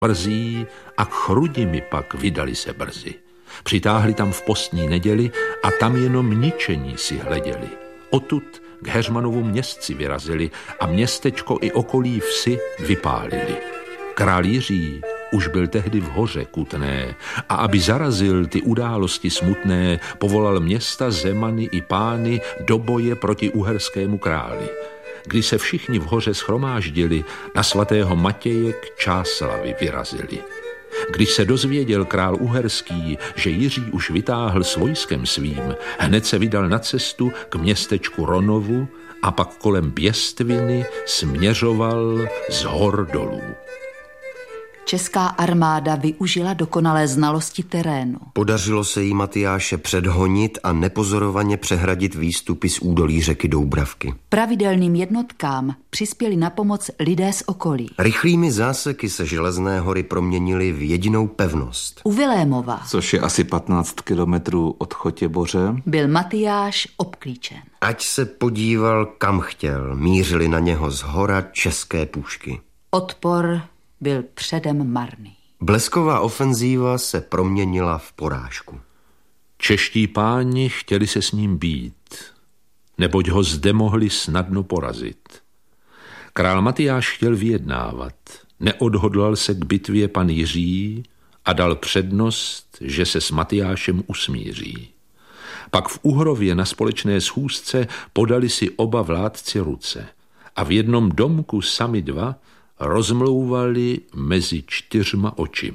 mrzí a k Chrudimi pak vydali se brzy. Přitáhli tam v postní neděli a tam jenom ničení si hleděli. Odtud k Heřmanovu městci vyrazili a městečko i okolí vsi vypálili. Král Jiří už byl tehdy v hoře Kutné a aby zarazil ty události smutné, povolal města, zemany i pány do boje proti uherskému králi. Když se všichni v hoře shromáždili, na svatého Matěje k Čáslavi vyrazili. Když se dozvěděl král uherský, že Jiří už vytáhl s vojskem svým, hned se vydal na cestu k městečku Ronovu a pak kolem Běstviny směřoval z hor dolů. Česká armáda využila dokonalé znalosti terénu. Podařilo se jí Matyáše předhonit a nepozorovaně přehradit výstupy z údolí řeky Doubravky. Pravidelným jednotkám přispěli na pomoc lidé z okolí. Rychlými záseky se Železné hory proměnily v jedinou pevnost. U Vilémova, což je asi 15 kilometrů od Chotěboře, byl Matyáš obklíčen. Ať se podíval, kam chtěl, mířili na něho zhora české pušky. Odpor byl předem marný. Blesková ofenzíva se proměnila v porážku. Čeští páni chtěli se s ním být, neboť ho zde mohli snadno porazit. Král Matyáš chtěl vyjednávat, neodhodlal se k bitvě pan Jiří a dal přednost, že se s Matyášem usmíří. Pak v Uhrově na společné schůzce podali si oba vládci ruce a v jednom domku sami dva rozmlouvali mezi 4 očima.